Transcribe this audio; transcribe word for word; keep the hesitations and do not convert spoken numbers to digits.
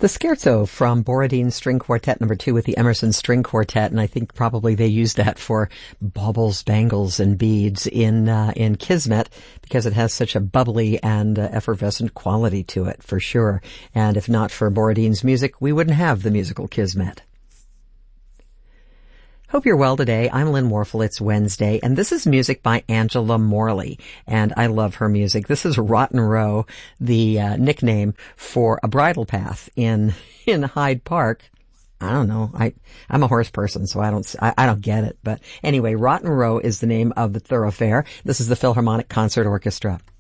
The Scherzo from Borodin String Quartet number two with the Emerson String Quartet, and I think probably they used that for baubles, bangles, and beads in uh, in Kismet because it has such a bubbly and uh, effervescent quality to it, for sure. And if not for Borodin's music, we wouldn't have the musical Kismet. Hope you're well today. I'm Lynn Warfel. It's Wednesday, and this is music by Angela Morley, and I love her music. This is Rotten Row, the uh, nickname for a bridle path in in Hyde Park. I don't know. I I'm a horse person, so I don't I, I don't get it. But anyway, Rotten Row is the name of the thoroughfare. This is the Philharmonic Concert Orchestra.